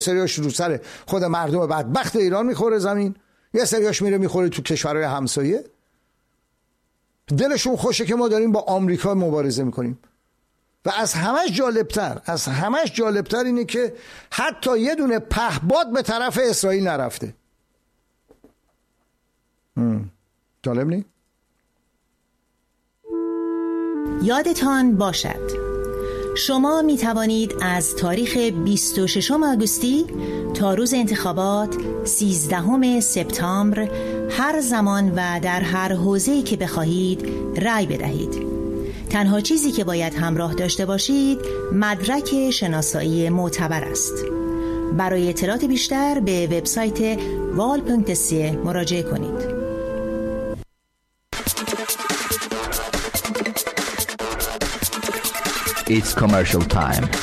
سریاش رو سر خود مردم بدبخت ایران میخوره زمین، یه سریاش میره میخوره تو کشورهای همسایه. دلشون خوشه که ما داریم با آمریکا مبارزه میکنیم. و از همش جالبتر اینه که حتی یه دونه پهباد به طرف اسرائیل نرفته. جالب نی؟ یادتان باشد شما می توانید از تاریخ 26 آگوستی تا روز انتخابات 13 سپتامبر هر زمان و در هر حوزه‌ای که بخواهید رأی بدهید. تنها چیزی که باید همراه داشته باشید مدرک شناسایی معتبر است. برای اطلاعات بیشتر به وبسایت val.se مراجعه کنید. It's commercial time.